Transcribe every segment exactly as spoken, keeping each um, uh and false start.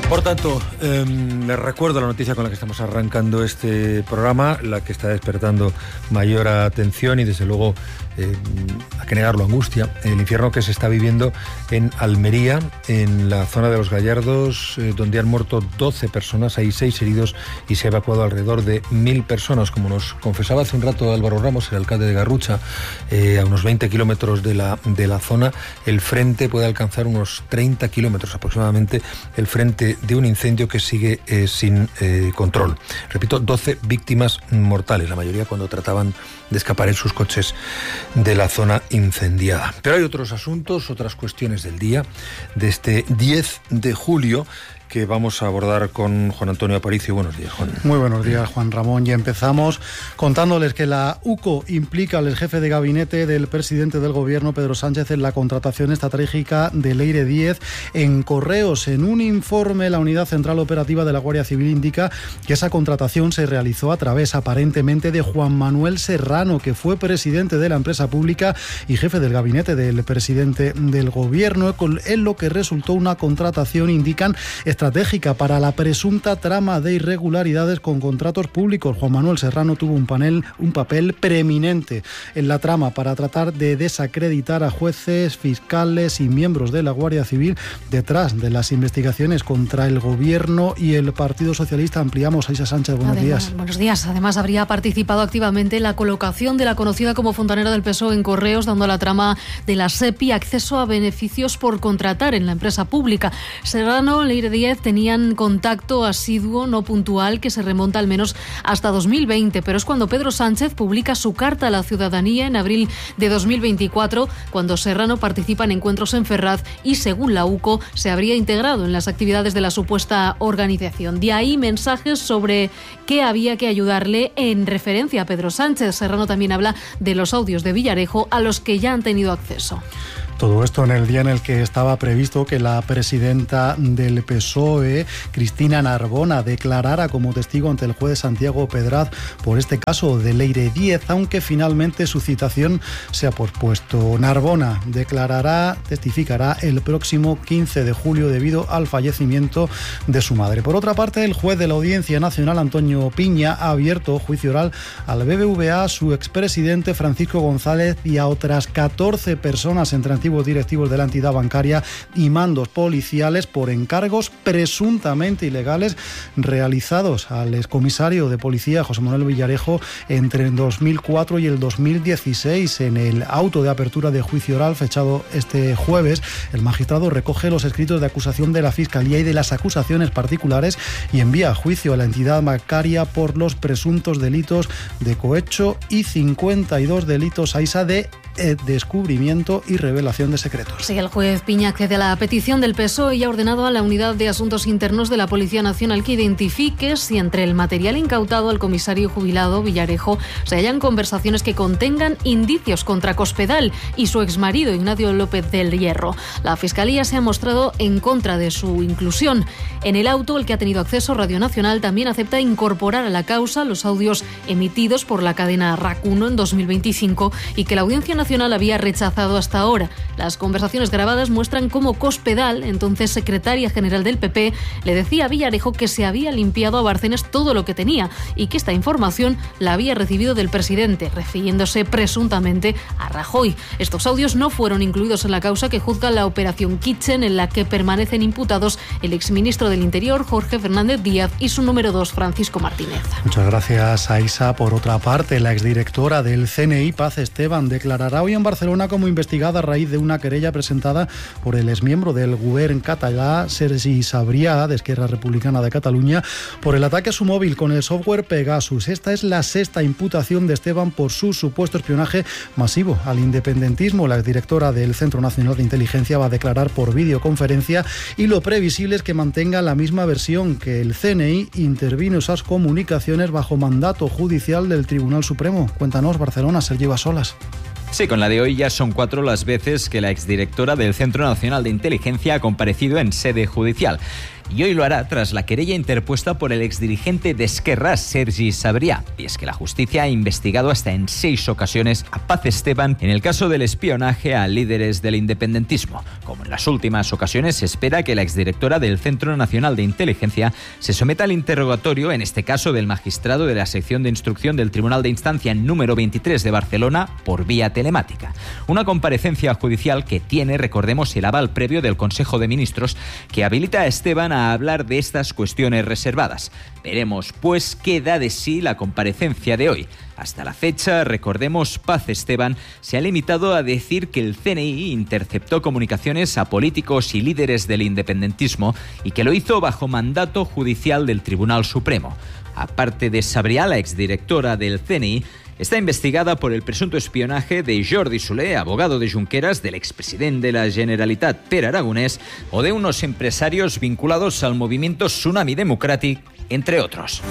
Por tanto, eh, les recuerdo la noticia con la que estamos arrancando este programa, la que está despertando mayor atención y desde luego, eh, hay que negarlo, angustia, el infierno que se está viviendo en Almería, en la zona de Los Gallardos, eh, donde han muerto doce personas, hay seis heridos y se ha evacuado alrededor de mil personas, como nos confesaba hace un rato Álvaro Ramos, el alcalde de Garrucha, eh, a unos veinte kilómetros de la, de la zona. El frente puede alcanzar unos treinta kilómetros aproximadamente, el frente de un incendio que sigue eh, sin eh, control. Repito, doce víctimas mortales, la mayoría cuando trataban de escapar en sus coches de la zona incendiada. Pero hay otros asuntos, otras cuestiones del día, de este diez de julio, que vamos a abordar con Juan Antonio Aparicio. Buenos días, Juan. Muy buenos días, Juan Ramón. Y empezamos contándoles que la U C O implica al jefe de gabinete del presidente del gobierno, Pedro Sánchez, en la contratación estratégica del Leire diez en Correos. En un informe, la Unidad Central Operativa de la Guardia Civil indica que esa contratación se realizó a través, aparentemente, de Juan Manuel Serrano, que fue presidente de la empresa pública y jefe del gabinete del presidente del gobierno, en lo que resultó una contratación, indican, estratégica para la presunta trama de irregularidades con contratos públicos. Juan Manuel Serrano tuvo un, panel, un papel preeminente en la trama para tratar de desacreditar a jueces, fiscales y miembros de la Guardia Civil detrás de las investigaciones contra el gobierno y el Partido Socialista. Ampliamos. Aisa Sánchez, buenos Además, días. Buenos días. Además, habría participado activamente en la colocación de la conocida como fontanera del P S O E en Correos, dando a la trama de la SEPI acceso a beneficios por contratar en la empresa pública. Serrano, Leire diez tenían contacto asiduo, no puntual, que se remonta al menos hasta dos mil veinte, pero es cuando Pedro Sánchez publica su carta a la ciudadanía en abril de dos mil veinticuatro, cuando Serrano participa en encuentros en Ferraz y, según la U C O, se habría integrado en las actividades de la supuesta organización. De ahí mensajes sobre qué había que ayudarle en referencia a Pedro Sánchez. Serrano también habla de los audios de Villarejo a los que ya han tenido acceso. Todo esto en el día en el que estaba previsto que la presidenta del P S O E, Cristina Narbona, declarara como testigo ante el juez Santiago Pedraz por este caso de Leire diez, aunque finalmente su citación se ha pospuesto. Narbona declarará, testificará el próximo quince de julio debido al fallecimiento de su madre. Por otra parte, el juez de la Audiencia Nacional, Antonio Piña, ha abierto juicio oral al B B V A, su expresidente Francisco González y a otras catorce personas, entre antiguos directivos de la entidad bancaria y mandos policiales, por encargos presuntamente ilegales realizados al excomisario de policía José Manuel Villarejo entre el dos mil cuatro y el dos mil dieciséis. En el auto de apertura de juicio oral fechado este jueves, el magistrado recoge los escritos de acusación de la Fiscalía y de las acusaciones particulares y envía a juicio a la entidad bancaria por los presuntos delitos de cohecho y cincuenta y dos delitos Aisa de descubrimiento y revelación de secretos. Sí, el juez Piña accede a la petición del P S O E y ha ordenado a la Unidad de Asuntos Internos de la Policía Nacional que identifique si entre el material incautado al comisario jubilado Villarejo se hallan conversaciones que contengan indicios contra Cospedal y su exmarido Ignacio López del Hierro. La Fiscalía se ha mostrado en contra de su inclusión. En el auto, el que ha tenido acceso, Radio Nacional también acepta incorporar a la causa los audios emitidos por la cadena R A C uno en dos mil veinticinco y que la Audiencia Nacional había rechazado hasta ahora. Las conversaciones grabadas muestran cómo Cospedal, entonces secretaria general del P P, le decía a Villarejo que se había limpiado a Bárcenas todo lo que tenía y que esta información la había recibido del presidente, refiriéndose presuntamente a Rajoy. Estos audios no fueron incluidos en la causa que juzga la Operación Kitchen, en la que permanecen imputados el exministro del Interior, Jorge Fernández Díaz, y su número dos, Francisco Martínez. Muchas gracias, Aisa. Por otra parte, la exdirectora del C N I, Paz Esteban, declarará hoy en Barcelona como investigada a raíz de una querella presentada por el exmiembro del Govern català, Sergi Sabrià, de Esquerra Republicana de Cataluña, por el ataque a su móvil con el software Pegasus. Esta es la sexta imputación de Esteban por su supuesto espionaje masivo al independentismo. La exdirectora del Centro Nacional de Inteligencia va a declarar por videoconferencia y lo previsible es que mantenga la misma versión, que el C N I intervino esas comunicaciones bajo mandato judicial del Tribunal Supremo. Cuéntanos, Barcelona, Sergi Basolas. Sí, con la de hoy ya son cuatro las veces que la exdirectora del Centro Nacional de Inteligencia ha comparecido en sede judicial. y hoy lo hará tras la querella interpuesta por el exdirigente de Esquerra, Sergi Sabrià. Y es que la justicia ha investigado hasta en seis ocasiones a Paz Esteban en el caso del espionaje a líderes del independentismo. Como en las últimas ocasiones, se espera que la exdirectora del Centro Nacional de Inteligencia se someta al interrogatorio, en este caso del magistrado de la sección de instrucción del Tribunal de Instancia número veintitrés de Barcelona, por vía telemática. Una comparecencia judicial que tiene, recordemos, el aval previo del Consejo de Ministros, que habilita a Esteban a hablar de estas cuestiones reservadas. Veremos, pues, qué da de sí la comparecencia de hoy. Hasta la fecha, recordemos, Paz Esteban se ha limitado a decir que el C N I interceptó comunicaciones a políticos y líderes del independentismo y que lo hizo bajo mandato judicial del Tribunal Supremo. Aparte de Sabrià, la exdirectora del C N I está investigada por el presunto espionaje de Jordi Soler, abogado de Junqueras, del expresidente de la Generalitat, Pere Aragonès, o de unos empresarios vinculados al movimiento Tsunami Democràtic, entre otros.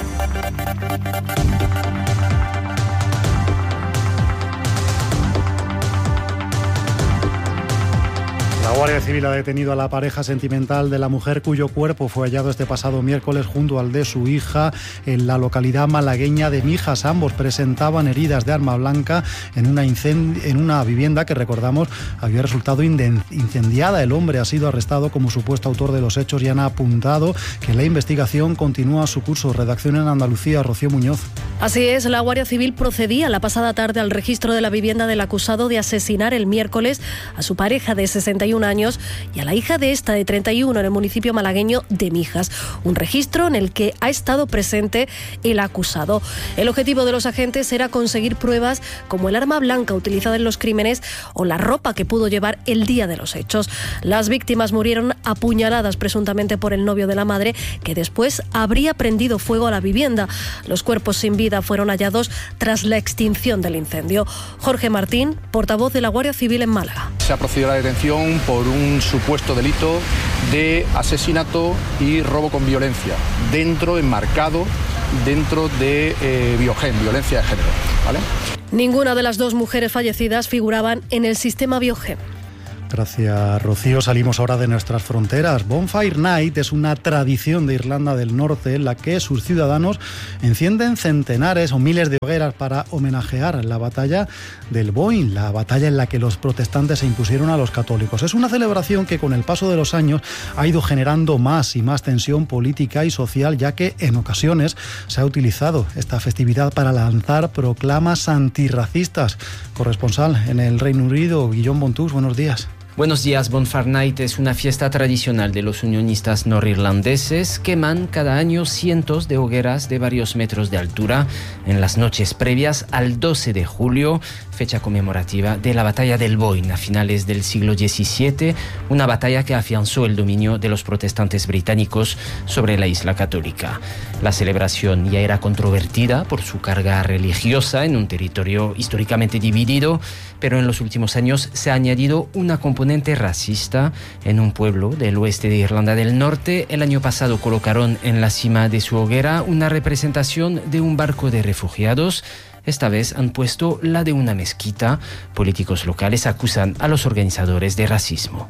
La Guardia Civil ha detenido a la pareja sentimental de la mujer cuyo cuerpo fue hallado este pasado miércoles junto al de su hija en la localidad malagueña de Mijas. Ambos presentaban heridas de arma blanca en una, incend- en una vivienda que, recordamos, había resultado incendiada. El hombre ha sido arrestado como supuesto autor de los hechos y han apuntado que la investigación continúa su curso. Redacción en Andalucía, Rocío Muñoz. Así es, la Guardia Civil procedía la pasada tarde al registro de la vivienda del acusado de asesinar el miércoles a su pareja de sesenta y un años y a la hija de esta de treinta y uno en el municipio malagueño de Mijas. Un registro en el que ha estado presente el acusado. El objetivo de los agentes era conseguir pruebas como el arma blanca utilizada en los crímenes o la ropa que pudo llevar el día de los hechos. Las víctimas murieron apuñaladas presuntamente por el novio de la madre, que después habría prendido fuego a la vivienda. Los cuerpos sin vida fueron hallados tras la extinción del incendio. Jorge Martín, portavoz de la Guardia Civil en Málaga. Se ha procedido a la detención por un supuesto delito de asesinato y robo con violencia, dentro, enmarcado, dentro de eh, Biogen, violencia de género, ¿vale? Ninguna de las dos mujeres fallecidas figuraban en el sistema Biogen. Gracias, Rocío. Salimos ahora de nuestras fronteras. Bonfire Night es una tradición de Irlanda del Norte en la que sus ciudadanos encienden centenares o miles de hogueras para homenajear la batalla del Boyne, la batalla en la que los protestantes se impusieron a los católicos. Es una celebración que con el paso de los años ha ido generando más y más tensión política y social, ya que en ocasiones se ha utilizado esta festividad para lanzar proclamas antirracistas. Corresponsal en el Reino Unido, Guillaume Bontús, buenos días. Buenos días. Bonfire Night es una fiesta tradicional de los unionistas norirlandeses. Queman cada año cientos de hogueras de varios metros de altura en las noches previas al doce de julio, fecha conmemorativa de la batalla del Boyne a finales del siglo diecisiete, una batalla que afianzó el dominio de los protestantes británicos sobre la isla católica. La celebración ya era controvertida por su carga religiosa en un territorio históricamente dividido, pero en los últimos años se ha añadido una componente racista en un pueblo del oeste de Irlanda del Norte. El año pasado colocaron en la cima de su hoguera una representación de un barco de refugiados. Esta vez han puesto la de una mezquita. Políticos locales acusan a los organizadores de racismo.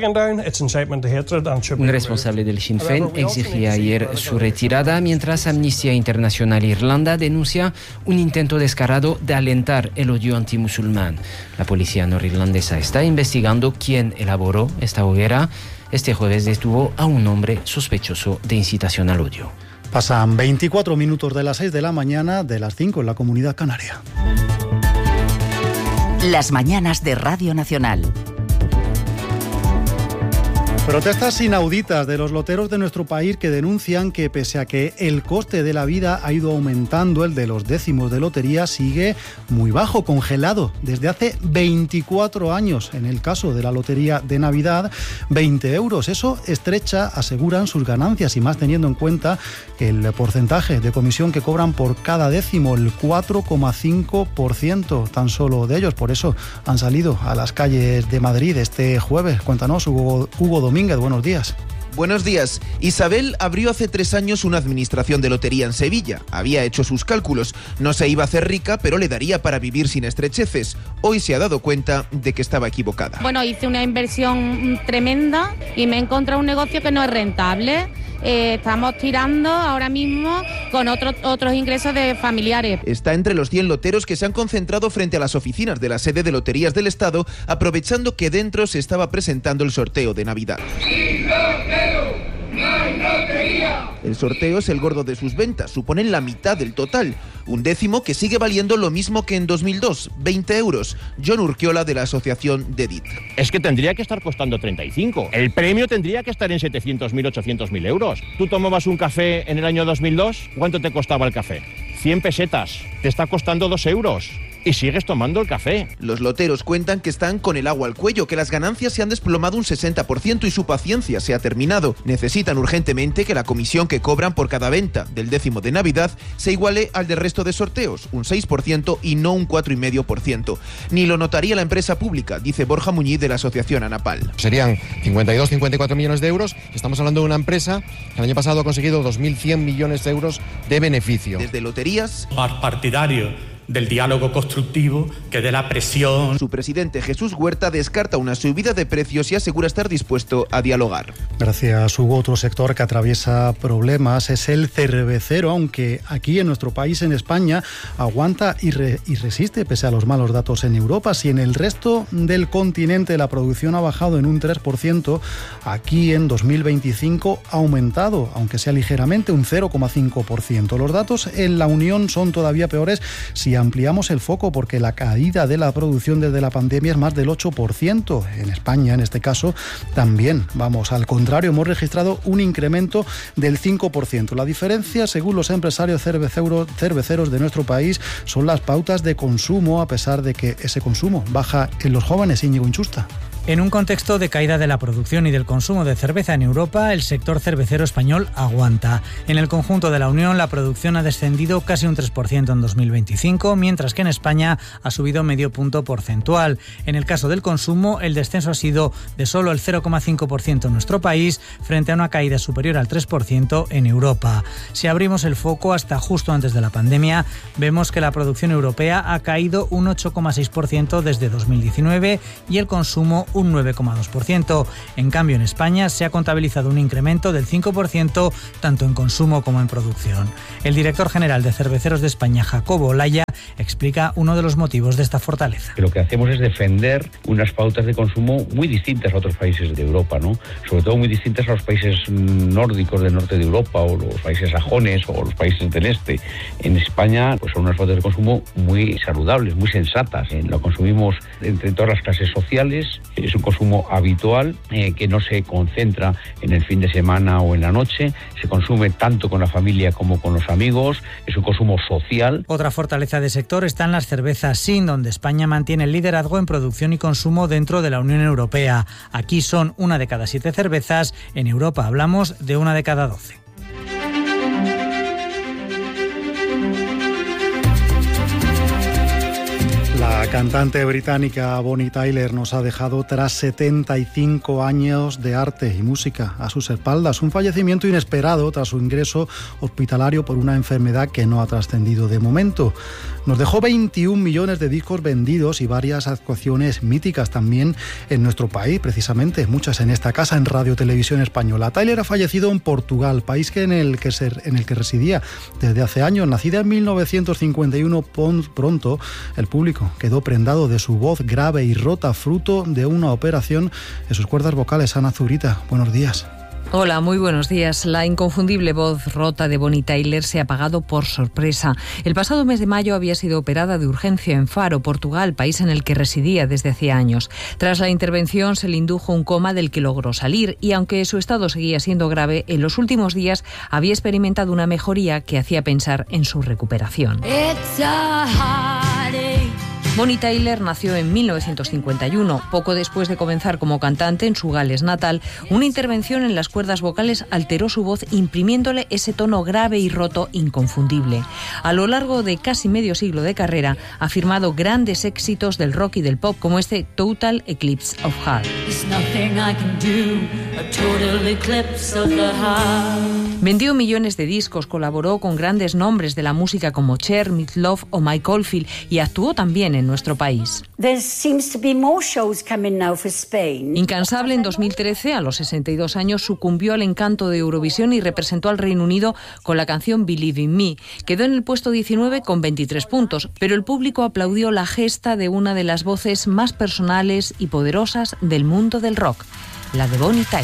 Un responsable del Sinn Féin exigía ayer su retirada, mientras Amnistía Internacional Irlanda denuncia un intento descarado de alentar el odio antimusulmán. La policía norirlandesa está investigando quién elaboró esta hoguera. Este jueves detuvo a un hombre sospechoso de incitación al odio. Pasan veinticuatro minutos de las seis de la mañana, de las cinco en la Comunidad Canaria. Las mañanas de Radio Nacional. Protestas inauditas de los loteros de nuestro país que denuncian que pese a que el coste de la vida ha ido aumentando, el de los décimos de lotería sigue muy bajo, congelado desde hace veinticuatro años. En el caso de la lotería de Navidad, veinte euros. Eso estrecha, aseguran, sus ganancias, y más teniendo en cuenta que el porcentaje de comisión que cobran por cada décimo, el cuatro coma cinco por ciento tan solo de ellos. Por eso han salido a las calles de Madrid este jueves. Cuéntanos, Hugo, Hugo Domínguez, buenos días. Buenos días. Isabel abrió hace tres años una administración de lotería en Sevilla. Había hecho sus cálculos. No se iba a hacer rica, pero le daría para vivir sin estrecheces. Hoy se ha dado cuenta de que estaba equivocada. Bueno, hice una inversión tremenda y me he encontrado un negocio que no es rentable. Eh, estamos tirando ahora mismo con otros otros ingresos de familiares. Está entre los cien loteros que se han concentrado frente a las oficinas de la sede de Loterías del Estado, aprovechando que dentro se estaba presentando el sorteo de Navidad. ¡Sin lotero, no hay lotería! El sorteo es el gordo de sus ventas, suponen la mitad del total. Un décimo que sigue valiendo lo mismo que en dos mil dos, veinte euros. John Urquiola, de la asociación DEDIT. Es que tendría que estar costando treinta y cinco. El premio tendría que estar en setecientos mil, ochocientos mil euros. Tú tomabas un café en el año dos mil dos, ¿cuánto te costaba el café? cien pesetas. Te está costando dos euros. Y sigues tomando el café. Los loteros cuentan que están con el agua al cuello, que las ganancias se han desplomado un sesenta por ciento y su paciencia se ha terminado. Necesitan urgentemente que la comisión que cobran por cada venta del décimo de Navidad se iguale al del resto de sorteos, un seis por ciento y no un cuatro coma cinco por ciento. Ni lo notaría la empresa pública, dice Borja Muñiz, de la asociación ANAPAL. Serían cincuenta y dos, cincuenta y cuatro millones de euros. Estamos hablando de una empresa que el año pasado ha conseguido dos mil cien millones de euros de beneficio. Desde Loterías... Partidario del diálogo constructivo que de la presión. Su presidente Jesús Huerta descarta una subida de precios y asegura estar dispuesto a dialogar. Gracias, Hugo. Otro sector que atraviesa problemas es el cervecero, aunque aquí en nuestro país, en España, aguanta y, re, y resiste pese a los malos datos en Europa. Si en el resto del continente la producción ha bajado en un tres por ciento, aquí en dos mil veinticinco ha aumentado, aunque sea ligeramente, un cero coma cinco por ciento. Los datos en la Unión son todavía peores si ampliamos el foco, porque la caída de la producción desde la pandemia es más del ocho por ciento. En España, en este caso, también. Vamos, al contrario, hemos registrado un incremento del cinco por ciento. La diferencia, según los empresarios cerveceros de nuestro país, son las pautas de consumo, a pesar de que ese consumo baja en los jóvenes. Íñigo Inchusta. En un contexto de caída de la producción y del consumo de cerveza en Europa, el sector cervecero español aguanta. En el conjunto de la Unión, la producción ha descendido casi un tres por ciento en dos mil veinticinco, mientras que en España ha subido medio punto porcentual. En el caso del consumo, el descenso ha sido de solo el cero coma cinco por ciento en nuestro país, frente a una caída superior al tres por ciento en Europa. Si abrimos el foco hasta justo antes de la pandemia, vemos que la producción europea ha caído un ocho coma seis por ciento desde dos mil diecinueve y el consumo un nueve coma dos por ciento. En cambio, en España se ha contabilizado un incremento del cinco por ciento tanto en consumo como en producción. El director general de Cerveceros de España, Jacobo Olaya, explica uno de los motivos de esta fortaleza. Lo que hacemos es defender unas pautas de consumo muy distintas a otros países de Europa, ¿no? Sobre todo muy distintas a los países nórdicos del norte de Europa, o los países sajones, o los países del este. En España, pues son unas pautas de consumo muy saludables, muy sensatas. Eh, lo consumimos entre todas las clases sociales. Es un consumo habitual, eh, que no se concentra en el fin de semana o en la noche. Se consume tanto con la familia como con los amigos. Es un consumo social. Otra fortaleza de sector está en las cervezas sin, donde España mantiene el liderazgo en producción y consumo dentro de la Unión Europea. Aquí son una de cada siete cervezas. En Europa hablamos de una de cada doce. La cantante británica Bonnie Tyler nos ha dejado tras setenta y cinco años de arte y música a sus espaldas. Un fallecimiento inesperado tras su ingreso hospitalario por una enfermedad que no ha trascendido de momento. Nos dejó veintiún millones de discos vendidos y varias actuaciones míticas también en nuestro país, precisamente, muchas en esta casa, en Radio Televisión Española. Tyler ha fallecido en Portugal, país que en, el que se, en el que residía desde hace años. Nacida en mil novecientos cincuenta y uno, pronto el público quedó prendado de su voz grave y rota, fruto de una operación en sus cuerdas vocales. Ana Zurita, buenos días. Hola, muy buenos días. La inconfundible voz rota de Bonnie Tyler se ha apagado por sorpresa. El pasado mes de mayo había sido operada de urgencia en Faro, Portugal, país en el que residía desde hacía años. Tras la intervención se le indujo un coma del que logró salir y, aunque su estado seguía siendo grave, en los últimos días había experimentado una mejoría que hacía pensar en su recuperación. It's a heartache. Bonnie Tyler nació en mil novecientos cincuenta y uno. Poco después de comenzar como cantante en su Gales natal, una intervención en las cuerdas vocales alteró su voz, imprimiéndole ese tono grave y roto inconfundible. A lo largo de casi medio siglo de carrera, ha firmado grandes éxitos del rock y del pop, como este Total Eclipse of Heart. Vendió millones de discos, colaboró con grandes nombres de la música como Cher, Meat Loaf o Mike Oldfield y actuó también en nuestro país. Incansable, en dos mil trece, a los sesenta y dos años, sucumbió al encanto de Eurovisión y representó al Reino Unido con la canción Believe in Me. Quedó en el puesto diecinueve con veintitrés puntos, pero el público aplaudió la gesta de una de las voces más personales y poderosas del mundo del rock, la de Bonnie Tyler.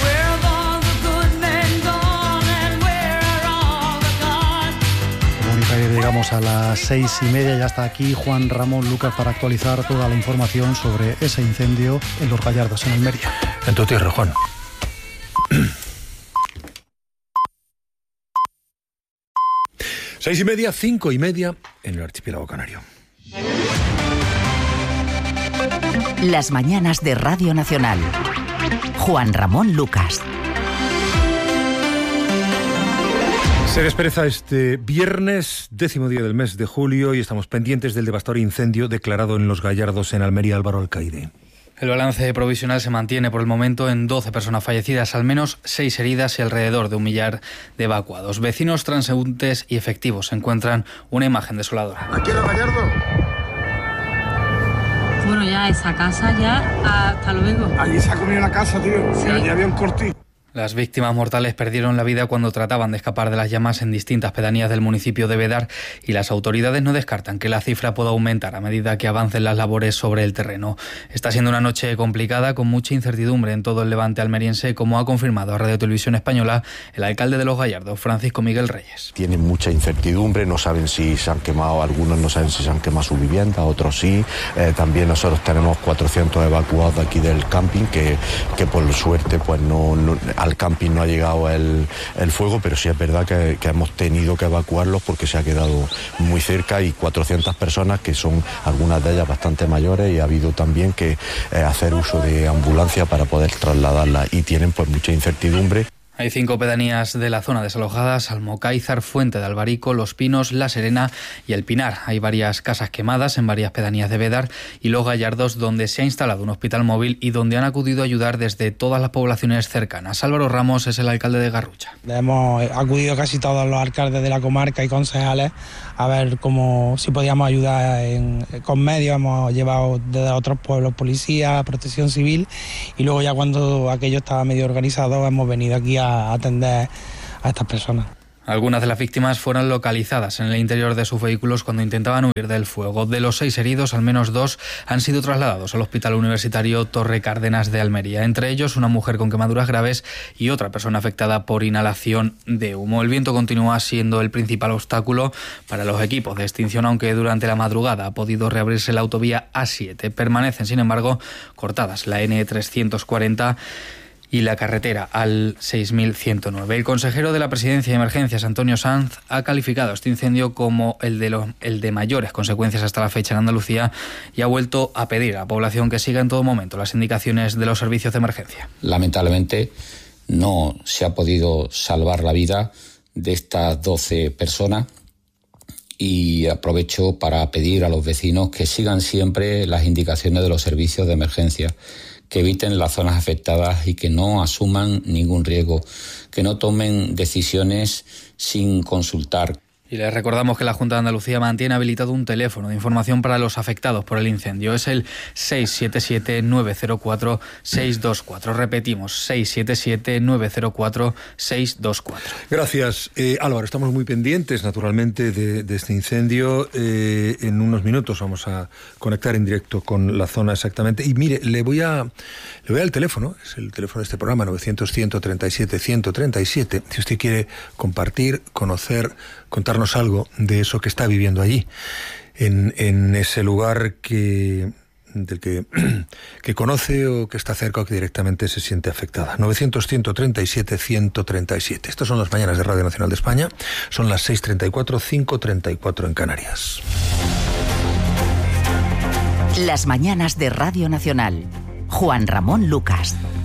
Llegamos a las seis y media y hasta aquí Juan Ramón Lucas para actualizar toda la información sobre ese incendio en Los Gallardos, en Almería. En tu tierra, Juan. Seis y media, cinco y media en el archipiélago canario. Las mañanas de Radio Nacional. Juan Ramón Lucas. Se despereza este viernes, décimo día del mes de julio, y estamos pendientes del devastador incendio declarado en Los Gallardos, en Almería. Álvaro Alcaide. El balance provisional se mantiene por el momento en doce personas fallecidas, al menos seis heridas y alrededor de un millar de evacuados. Vecinos, transeúntes y efectivos encuentran una imagen desoladora. ¿Aquí en Los Gallardos? Bueno, ya esa casa, ya hasta luego. Allí se ha comido la casa, tío. Sí. Allí había un cortillo. Las víctimas mortales perdieron la vida cuando trataban de escapar de las llamas en distintas pedanías del municipio de Vedar, y las autoridades no descartan que la cifra pueda aumentar a medida que avancen las labores sobre el terreno. Está siendo una noche complicada, con mucha incertidumbre en todo el levante almeriense, como ha confirmado a Radio Televisión Española el alcalde de Los Gallardos, Francisco Miguel Reyes. Tienen mucha incertidumbre, no saben si se han quemado, algunos no saben si se han quemado su vivienda, otros sí. Eh, también nosotros tenemos cuatrocientos evacuados de aquí del camping, que, que por suerte pues no... no al camping no ha llegado el, el fuego, pero sí es verdad que, que hemos tenido que evacuarlos porque se ha quedado muy cerca, y cuatrocientas personas, que son algunas de ellas bastante mayores, y ha habido también que eh, hacer uso de ambulancia para poder trasladarlas, y tienen pues mucha incertidumbre. Hay cinco pedanías de la zona desalojadas: Almocáizar, Fuente de Albarico, Los Pinos, La Serena y El Pinar. Hay varias casas quemadas en varias pedanías de Vedar y Los Gallardos, donde se ha instalado un hospital móvil y donde han acudido a ayudar desde todas las poblaciones cercanas. Álvaro Ramos es el alcalde de Garrucha. Hemos acudido casi todos los alcaldes de la comarca y concejales a ver cómo, si podíamos ayudar en, con medios. Hemos llevado desde otros pueblos policía, protección civil, y luego ya cuando aquello estaba medio organizado hemos venido aquí a a atender a estas personas. Algunas de las víctimas fueron localizadas en el interior de sus vehículos cuando intentaban huir del fuego. De los seis heridos, al menos dos han sido trasladados al Hospital Universitario Torre Cárdenas de Almería. Entre ellos, una mujer con quemaduras graves y otra persona afectada por inhalación de humo. El viento continúa siendo el principal obstáculo para los equipos de extinción, aunque durante la madrugada ha podido reabrirse la autovía A siete. Permanecen, sin embargo, cortadas la N trescientos cuarenta y la carretera al seis mil ciento nueve. El consejero de la Presidencia de Emergencias, Antonio Sanz, ha calificado este incendio como el de, los, el de mayores consecuencias hasta la fecha en Andalucía, y ha vuelto a pedir a la población que siga en todo momento las indicaciones de los servicios de emergencia. Lamentablemente no se ha podido salvar la vida de estas doce personas, y aprovecho para pedir a los vecinos que sigan siempre las indicaciones de los servicios de emergencia, que eviten las zonas afectadas y que no asuman ningún riesgo, que no tomen decisiones sin consultar. Y les recordamos que la Junta de Andalucía mantiene habilitado un teléfono de información para los afectados por el incendio. Es el seis siete siete, nueve cero cuatro, seis dos cuatro. Repetimos, seis siete siete, nueve cero cuatro, seis dos cuatro. Gracias, eh, Álvaro. Estamos muy pendientes, naturalmente, de, de este incendio. Eh, en unos minutos vamos a conectar en directo con la zona exactamente. Y mire, le voy a le voy al teléfono, es el teléfono de este programa, novecientos, ciento treinta y siete, ciento treinta y siete. Si usted quiere compartir, conocer, contarnos algo de eso que está viviendo allí, en, en ese lugar que del que, que conoce o que está cerca o que directamente se siente afectada. novecientos, ciento treinta y siete, ciento treinta y siete. Estas son las mañanas de Radio Nacional de España. Son las seis treinta y cuatro, cinco treinta y cuatro en Canarias. Las mañanas de Radio Nacional. Juan Ramón Lucas.